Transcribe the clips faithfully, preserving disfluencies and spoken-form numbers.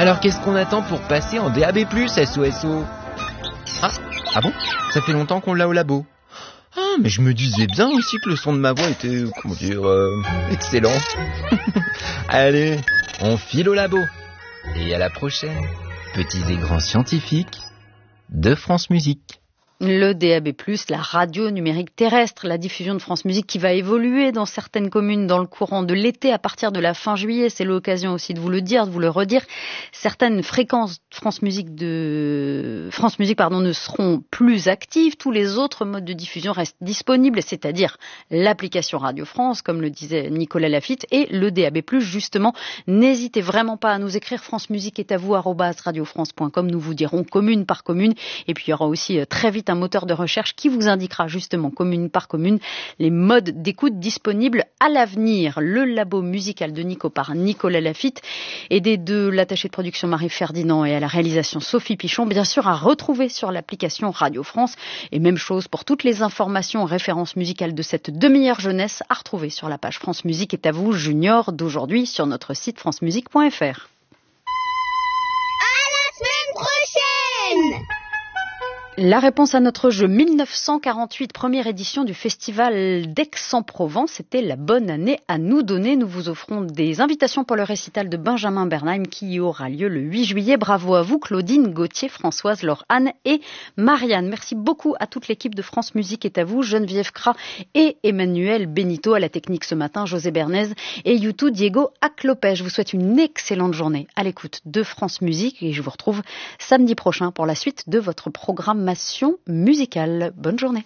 Alors qu'est-ce qu'on attend pour passer en D A B plus, S O S O? Ah, ah bon? Ça fait longtemps qu'on l'a au labo. Ah, mais je me disais bien aussi que le son de ma voix était, comment dire, euh, excellent. Allez, on file au labo. Et à la prochaine, petits et grands scientifiques de France Musique. Le D A B plus, la radio numérique terrestre, la diffusion de France Musique qui va évoluer dans certaines communes dans le courant de l'été à partir de la fin juillet. C'est l'occasion aussi de vous le dire, de vous le redire. Certaines fréquences France Musique de France Musique pardon ne seront plus actives. Tous les autres modes de diffusion restent disponibles, c'est-à-dire l'application Radio France, comme le disait Nicolas Laffitte, et le D A B plus justement. N'hésitez vraiment pas à nous écrire. France Musique est à vous arobase radio france point com. Nous vous dirons commune par commune. Et puis il y aura aussi très vite un moteur de recherche qui vous indiquera justement commune par commune les modes d'écoute disponibles à l'avenir. Le labo musical de Nico par Nicolas Laffitte, aidé de l'attaché de production Marie Ferdinand et à la réalisation Sophie Pichon, bien sûr à retrouver sur l'application Radio France. Et même chose pour toutes les informations, références musicales de cette demi-heure jeunesse à retrouver sur la page France Musique est à vous Junior d'aujourd'hui sur notre site france musique point f r. À la semaine prochaine! La réponse à notre jeu mille neuf cent quarante-huit, première édition du festival d'Aix-en-Provence, c'était la bonne année à nous donner. Nous vous offrons des invitations pour le récital de Benjamin Bernheim qui aura lieu le huit juillet. Bravo à vous Claudine, Gauthier, Françoise, Laure-Anne et Marianne. Merci beaucoup à toute l'équipe de France Musique est à vous, Geneviève Cras et Emmanuel Benito à la technique ce matin, José Bernez et YouTube Diego Aclopé. Je vous souhaite une excellente journée à l'écoute de France Musique et je vous retrouve samedi prochain pour la suite de votre programme musicale. Bonne journée.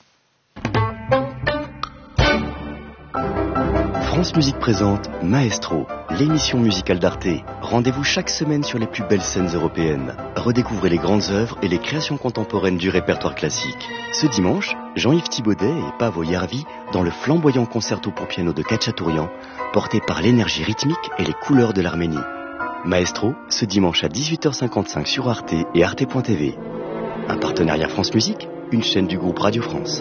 France Musique présente Maestro, l'émission musicale d'Arte. Rendez-vous chaque semaine sur les plus belles scènes européennes. Redécouvrez les grandes œuvres et les créations contemporaines du répertoire classique. Ce dimanche, Jean-Yves Thibaudet et Paavo Järvi dans le flamboyant concerto pour piano de Khatchatourian, porté par l'énergie rythmique et les couleurs de l'Arménie. Maestro, ce dimanche à dix-huit heures cinquante-cinq sur Arte et arte point t v. Un partenariat France Musique, une chaîne du groupe Radio France.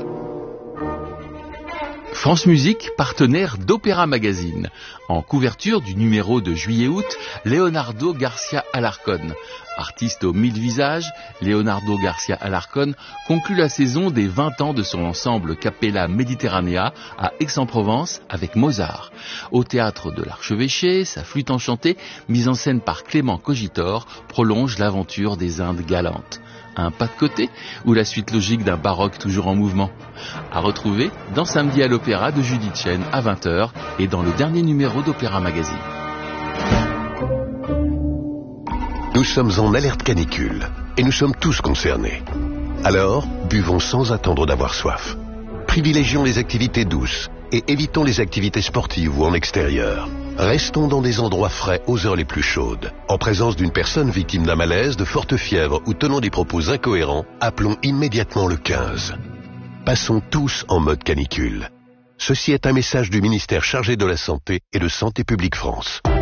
France Musique, partenaire d'Opéra Magazine. En couverture du numéro de juillet-août, Leonardo Garcia Alarcón. Artiste aux mille visages, Leonardo Garcia Alarcón conclut la saison des vingt ans de son ensemble Capella Mediterranea à Aix-en-Provence avec Mozart. Au théâtre de l'Archevêché, sa flûte enchantée, mise en scène par Clément Cogitor, prolonge l'aventure des Indes galantes. Un pas de côté ou la suite logique d'un baroque toujours en mouvement? À retrouver dans Samedi à l'Opéra de Judith Chen à vingt heures et dans le dernier numéro d'Opéra Magazine. Nous sommes en alerte canicule et nous sommes tous concernés. Alors, buvons sans attendre d'avoir soif. Privilégions les activités douces et évitons les activités sportives ou en extérieur. Restons dans des endroits frais aux heures les plus chaudes. En présence d'une personne victime d'un malaise, de forte fièvre ou tenant des propos incohérents, appelons immédiatement le quinze. Passons tous en mode canicule. Ceci est un message du ministère chargé de la Santé et de Santé publique France.